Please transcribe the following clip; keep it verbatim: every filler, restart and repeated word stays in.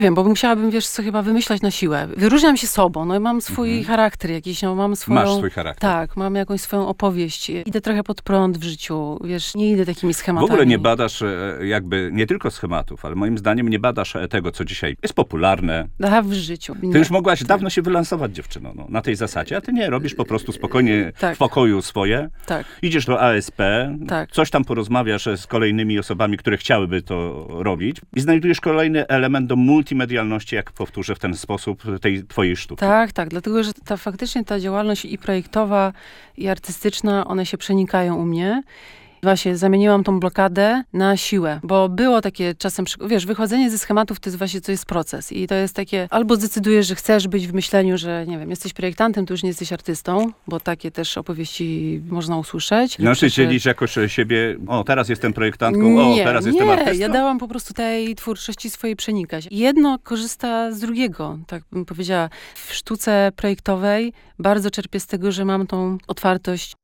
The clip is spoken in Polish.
Wiem, bo musiałabym, wiesz co, chyba wymyślać na siłę. Wyróżniam się sobą, no i mam swój mhm. charakter jakiś, no mam swoją... Masz swój charakter. Tak, mam jakąś swoją opowieść. Idę trochę pod prąd w życiu, wiesz, nie idę takimi schematami. W ogóle nie badasz jakby, nie tylko schematów, ale moim zdaniem nie badasz tego, co dzisiaj jest popularne. Aha, w życiu. Nie. Ty już mogłaś tak. dawno się wylansować, dziewczyno, no, na tej zasadzie, a ty nie, robisz po prostu spokojnie tak. w pokoju swoje. Tak. Idziesz do A S P, tak. coś tam porozmawiasz z kolejnymi osobami, które chciałyby to robić i znajdujesz kolejny element do multimedialności, jak powtórzę w ten sposób, tej twojej sztuki. Tak, tak, dlatego, że ta faktycznie ta działalność i projektowa, i artystyczna, one się przenikają u mnie. Właśnie zamieniłam tą blokadę na siłę, bo było takie czasem, wiesz, wychodzenie ze schematów to jest właśnie, to jest proces i to jest takie, albo zdecydujesz, że chcesz być w myśleniu, że nie wiem, jesteś projektantem, to już nie jesteś artystą, bo takie też opowieści można usłyszeć. No, czy dzielisz jakoś siebie, o, teraz jestem projektantką, o, nie, teraz nie, jestem artystą? Nie, ja dałam po prostu tej twórczości swojej przenikać. Jedno korzysta z drugiego, tak bym powiedziała. W sztuce projektowej bardzo czerpię z tego, że mam tą otwartość